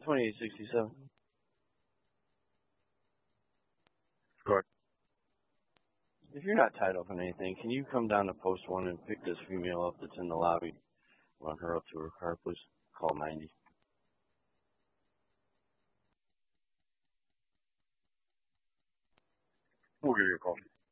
2867. Go ahead. If you're not tied up on anything, can you come down to post 1 and pick this female up that's in the lobby? Run her up to her car, please. Call 90. We'll give you a call.